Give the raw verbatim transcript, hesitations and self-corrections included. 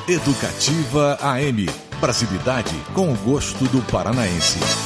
Educativa A M. Brasilidade com o gosto do paranaense.